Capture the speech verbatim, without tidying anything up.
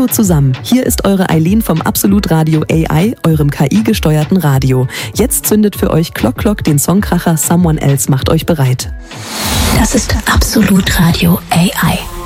zusammen. Hier ist eure Eileen vom Absolut Radio A I, eurem K I-gesteuerten Radio. Jetzt zündet für euch Clock Clock den Songkracher Someone Else macht euch bereit. Das ist Absolut Radio A I.